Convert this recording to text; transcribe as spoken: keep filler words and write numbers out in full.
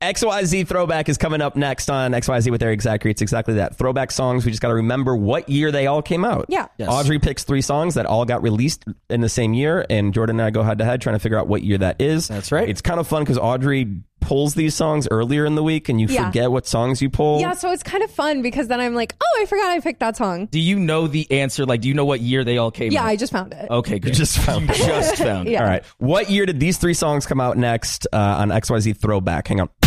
X Y Z Throwback is coming up next on X Y Z with Eric Zachary. It's exactly that. Throwback songs. We just got to remember what year they all came out. Yeah. Yes. Audrey picks three songs that all got released in the same year, and Jordan and I go head to head trying to figure out what year that is. That's right. It's kind of fun because Audrey pulls these songs earlier in the week, and you Yeah. forget what songs you pull. Yeah, so it's kind of fun because then I'm like, oh, I forgot I picked that song. Do you know the answer? Like, do you know what year they all came Yeah, out? I just found it. Okay, good. You just found it. Just found it. Yeah. All right. What year did these three songs come out next uh, on X Y Z Throwback? Hang on.